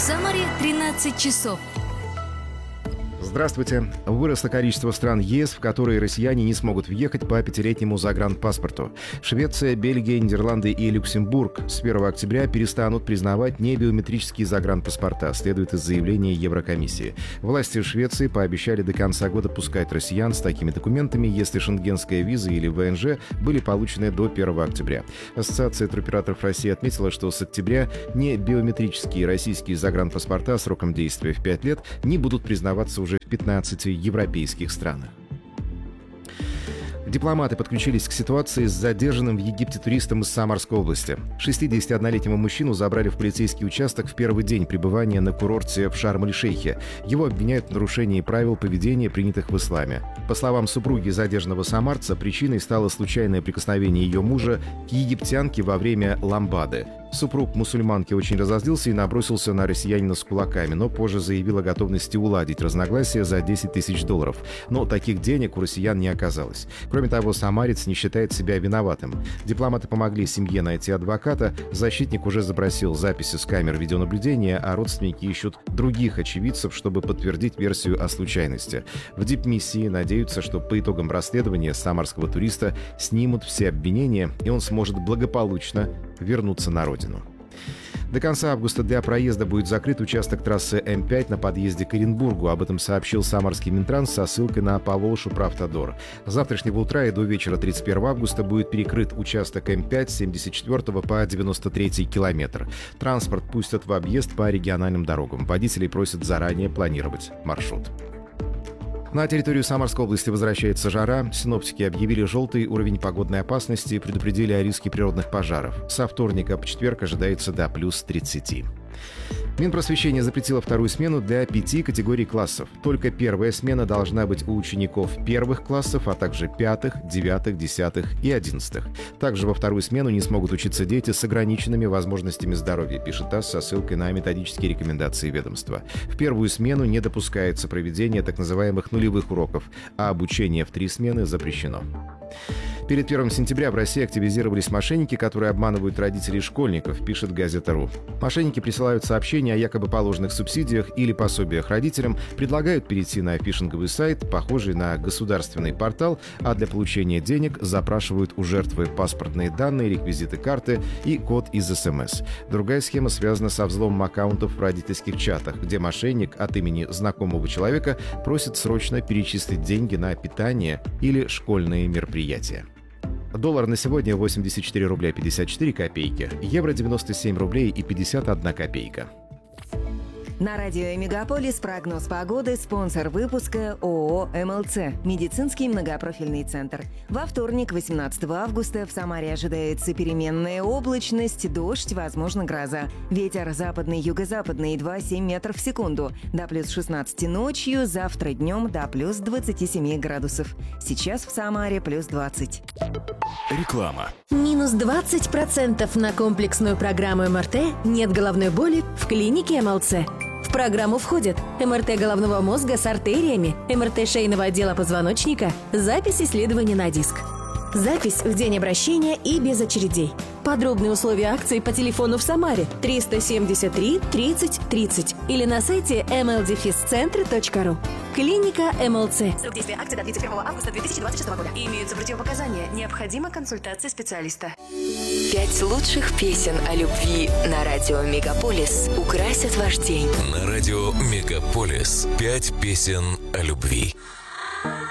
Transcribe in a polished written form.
Самаре 13 часов. Здравствуйте. Выросло количество стран ЕС, в которые россияне не смогут въехать по пятилетнему загранпаспорту. Швеция, Бельгия, Нидерланды и Люксембург с 1 октября перестанут признавать небиометрические загранпаспорта, следует из заявления Еврокомиссии. Власти Швеции пообещали до конца года пускать россиян с такими документами, если шенгенская виза или ВНЖ были получены до 1 октября. Ассоциация туроператоров России отметила, что с октября небиометрические российские загранпаспорта сроком действия в 5 лет не будут признаваться уже в 15 европейских странах. Дипломаты подключились к ситуации с задержанным в Египте туристом из Самарской области. 61-летнего мужчину забрали в полицейский участок в первый день пребывания на курорте в Шарм-эль-Шейхе. Его обвиняют в нарушении правил поведения, принятых в исламе. По словам супруги задержанного самарца, причиной стало случайное прикосновение ее мужа к египтянке во время ламбады. Супруг мусульманки очень разозлился и набросился на россиянина с кулаками, но позже заявил о готовности уладить разногласия за $10 тысяч. Но таких денег у россиян не оказалось. Кроме того, самарец не считает себя виноватым. Дипломаты помогли семье найти адвоката, защитник уже запросил записи с камер видеонаблюдения, а родственники ищут других очевидцев, чтобы подтвердить версию о случайности. В дипмиссии надеются, что по итогам расследования самарского туриста снимут все обвинения, и он сможет благополучно вернуться на родину. До конца августа для проезда будет закрыт участок трассы М5 на подъезде к Оренбургу. Об этом сообщил Самарский Минтранс со ссылкой на Поволжьеправтодор. С завтрашнего утра и до вечера 31 августа будет перекрыт участок М5 с 74 по 93 километр. Транспорт пустят в объезд по региональным дорогам. Водителей просят заранее планировать маршрут. На территорию Самарской области возвращается жара. Синоптики объявили желтый уровень погодной опасности и предупредили о риске природных пожаров. Со вторника по четверг ожидается до плюс 30. Минпросвещение запретило вторую смену для 5 категорий классов. Только первая смена должна быть у учеников первых классов, а также 5, 9, 10 и 11. Также во вторую смену не смогут учиться дети с ограниченными возможностями здоровья, пишет ТАСС со ссылкой на методические рекомендации ведомства. В первую смену не допускается проведение так называемых нулевых уроков, а обучение в 3 смены запрещено. Перед 1 сентября в России активизировались мошенники, которые обманывают родителей школьников, пишет Газета.ру. Мошенники присылают сообщения о якобы положенных субсидиях или пособиях родителям, предлагают перейти на фишинговый сайт, похожий на государственный портал, а для получения денег запрашивают у жертвы паспортные данные, реквизиты карты и код из СМС. Другая схема связана со взломом аккаунтов в родительских чатах, где мошенник от имени знакомого человека просит срочно перечислить деньги на питание или школьные мероприятия. Доллар на сегодня 84 рубля 54 копейки, евро 97 рублей и 51 копейка. На радио «Мегаполис» прогноз погоды, спонсор выпуска ООО «МЛЦ» – медицинский многопрофильный центр. Во вторник, 18 августа, в Самаре ожидается переменная облачность, дождь, возможно, гроза. Ветер западный, юго-западный 2,7 метров в секунду. До плюс 16 ночью, завтра днем до плюс 27 градусов. Сейчас в Самаре плюс 20. Реклама. Минус 20% на комплексную программу МРТ «Нет головной боли» в клинике МЛЦ. В программу входят МРТ головного мозга с артериями, МРТ шейного отдела позвоночника, запись исследования на диск. Запись в день обращения и без очередей. Подробные условия акции по телефону в Самаре 373 30 30 или на сайте mldefiscentre.ru. Клиника МЛЦ. Срок действия акции до 31 августа 2026 года. Имеются противопоказания. Необходима консультация специалиста. 5 лучших песен о любви на радио «Мегаполис» украсят ваш день. На радио «Мегаполис» 5 песен о любви.